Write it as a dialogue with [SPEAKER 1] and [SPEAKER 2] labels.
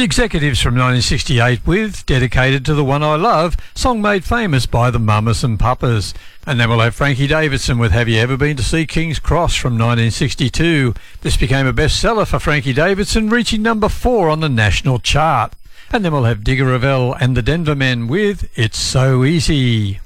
[SPEAKER 1] The Executives from 1968 with Dedicated to the One I Love, song made famous by the Mamas and Papas. And then we'll have Frankie Davidson with Have You Ever Been to See King's Cross from 1962. This became a bestseller for Frankie Davidson, reaching number 4 on the national chart. And then we'll have Digger Revell and the Denver Men with It's So Easy.